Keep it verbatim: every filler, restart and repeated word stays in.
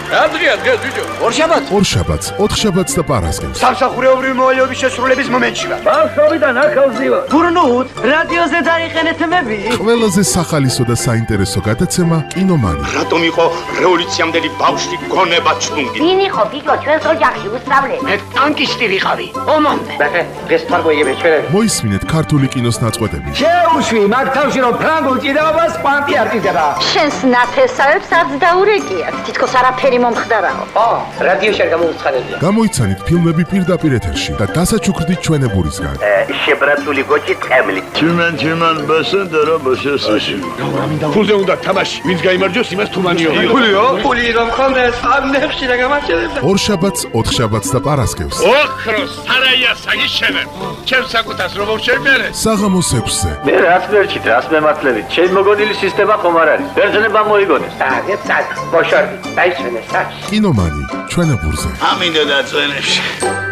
Adria, დღეს ბიჭო. ორშაბათს. ორშაბათს, ოთხშაბათს და პარასკევს. სამსახურეობრივი მოვალეობის შესრულების მომენტში ვარ. ბავშვობიდან ახალზე ვარ. გურნუთ, რადიოზე დაიყენეთ მები. ყველაზე სახალისო და საინტერესო გადაცემა კინომანი. რატომ იყო რევოლუციამდელი ბავშვი გონება ჩლუნგი? ვინ იყო ბიჭო ჩვენს ოჯახში უსწავლე? მე ტანკისტი ვიყავი. ომამდე. ბახე, დღეს თარგოიები ჩვენები. მოისმინეთ ქართული კინოს ნაწყვეტები. შეუშვი მაგ თავში რომ ფრანგულ ჭიდაობას პანტი არ ჭიდება. შენს ნათესავებს არც დაურეკიათ. თითქოს არაფერი მომხდარაო. ო, რადიოში არ გამოუცხადებია. გამოიცანით ფილმები პირდაპირ ეთერში და დასაჩუქრდით ჩვენებურისგან. შებრაცული გოჭი ტყემლი. Чиман чиман басендера басესაში. ფულზე უნდა თამაში. ვინც გაიმარჯვოს, იმას თუმანიო. ფულიო? ფული რომ ხონდეს, ამ ნებში რა გამარჯვებდა. ორშაბათს, ოთხშაბათს და პარასკევს. ოქროს სარაია საგიშენე. ჩემს საკუთას რომ შევმერე. საღამოს ექვსზე. მე რაც მერჩით, რაც მემართლებით. ჩემ მოგონილი სისტემა ხომ არ არის. ბერძნება მოიგონეს. აგეთ სად, ბოშორდი, დაისვენე სად. კინომანი ჩვენებურზე. ამინდა დაწვენებში.